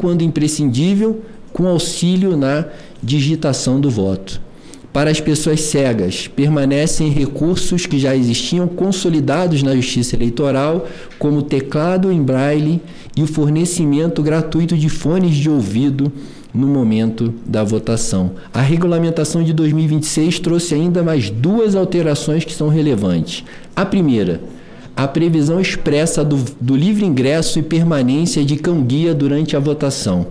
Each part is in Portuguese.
quando imprescindível, com auxílio na digitação do voto. Para as pessoas cegas, permanecem recursos que já existiam consolidados na Justiça Eleitoral, como o teclado em braille e o fornecimento gratuito de fones de ouvido no momento da votação. A regulamentação de 2026 trouxe ainda mais 2 alterações que são relevantes. A primeira, a previsão expressa do livre ingresso e permanência de cão-guia durante a votação.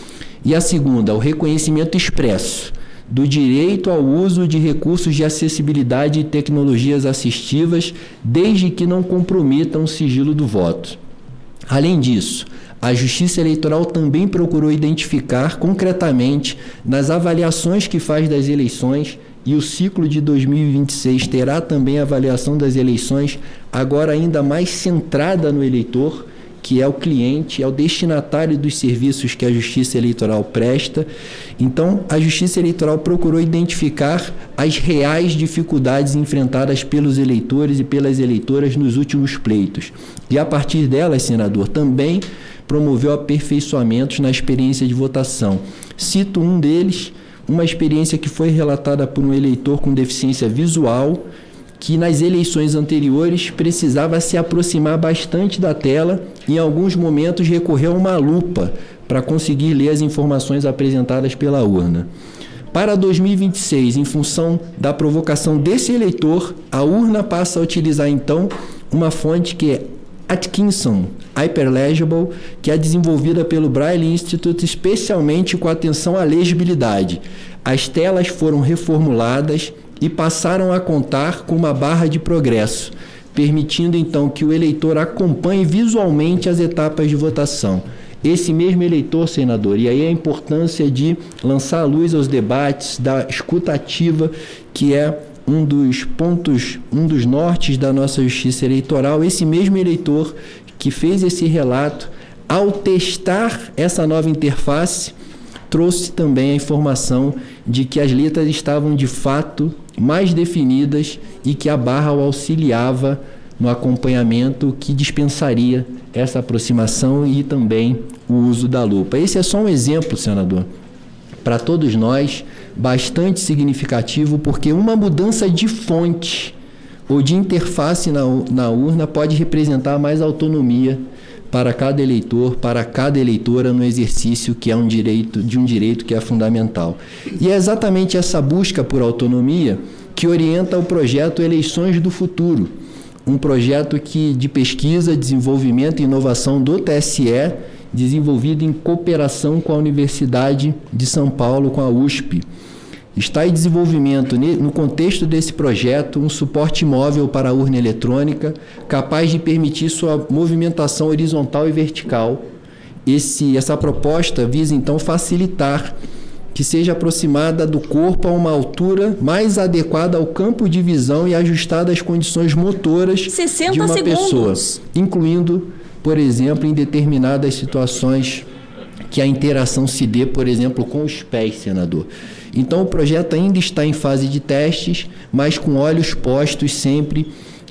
E a segunda, o reconhecimento expresso do direito ao uso de recursos de acessibilidade e tecnologias assistivas, desde que não comprometam o sigilo do voto. Além disso, a Justiça Eleitoral também procurou identificar concretamente nas avaliações que faz das eleições, e o ciclo de 2026 terá também a avaliação das eleições, agora ainda mais centrada no eleitor, que é o cliente, é o destinatário dos serviços que a Justiça Eleitoral presta. Então, a Justiça Eleitoral procurou identificar as reais dificuldades enfrentadas pelos eleitores e pelas eleitoras nos últimos pleitos. E, a partir delas, senador, também promoveu aperfeiçoamentos na experiência de votação. Cito um deles, uma experiência que foi relatada por um eleitor com deficiência visual, que nas eleições anteriores precisava se aproximar bastante da tela e em alguns momentos recorreu a uma lupa para conseguir ler as informações apresentadas pela urna. Para 2026, em função da provocação desse eleitor, a urna passa a utilizar então uma fonte que é Atkinson Hyperlegible, que é desenvolvida pelo Braille Institute especialmente com atenção à legibilidade. As telas foram reformuladas e passaram a contar com uma barra de progresso, permitindo então que o eleitor acompanhe visualmente as etapas de votação. Esse mesmo eleitor, senador, e aí a importância de lançar a luz aos debates, da escuta ativa, que é um dos pontos, um dos nortes da nossa Justiça Eleitoral, esse mesmo eleitor que fez esse relato, ao testar essa nova interface, trouxe também a informação de que as letras estavam de fato mais definidas e que a barra o auxiliava no acompanhamento, que dispensaria essa aproximação e também o uso da lupa. Esse é só um exemplo, senador, para todos nós, bastante significativo, porque uma mudança de fonte ou de interface na urna pode representar mais autonomia para cada eleitor, para cada eleitora no exercício que é um direito que é fundamental. E é exatamente essa busca por autonomia que orienta o projeto Eleições do Futuro, um projeto de pesquisa, desenvolvimento e inovação do TSE, desenvolvido em cooperação com a Universidade de São Paulo, com a USP. Está em desenvolvimento, no contexto desse projeto, um suporte móvel para a urna eletrônica, capaz de permitir sua movimentação horizontal e vertical. Essa proposta visa, então, facilitar que seja aproximada do corpo a uma altura mais adequada ao campo de visão e ajustada às condições motoras de uma pessoa, incluindo, por exemplo, em determinadas situações que a interação se dê, por exemplo, com os pés, senador. Então, o projeto ainda está em fase de testes, mas com olhos postos sempre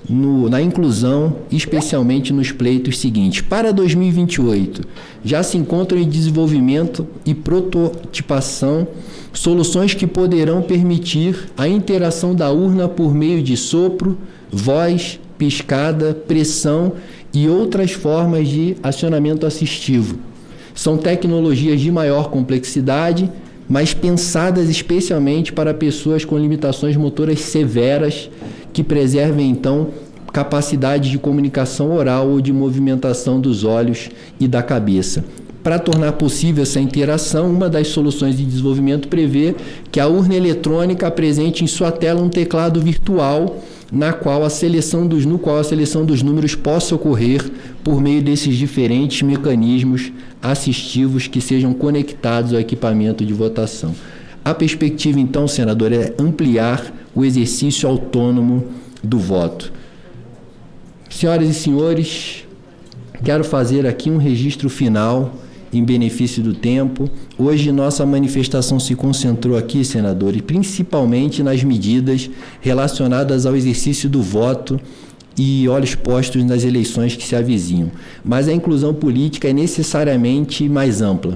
na inclusão, especialmente nos pleitos seguintes. Para 2028, já se encontram em desenvolvimento e prototipação soluções que poderão permitir a interação da urna por meio de sopro, voz, piscada, pressão e outras formas de acionamento assistivo. São tecnologias de maior complexidade, mas pensadas especialmente para pessoas com limitações motoras severas, que preservem, então, capacidade de comunicação oral ou de movimentação dos olhos e da cabeça. Para tornar possível essa interação, uma das soluções de desenvolvimento prevê que a urna eletrônica apresente em sua tela um teclado virtual, no qual a seleção dos números possa ocorrer por meio desses diferentes mecanismos assistivos que sejam conectados ao equipamento de votação. A perspectiva, então, senador, é ampliar o exercício autônomo do voto. Senhoras e senhores, quero fazer aqui um registro final em benefício do tempo. Hoje nossa manifestação se concentrou aqui, senador, e principalmente nas medidas relacionadas ao exercício do voto e olhos postos nas eleições que se avizinham. Mas a inclusão política é necessariamente mais ampla.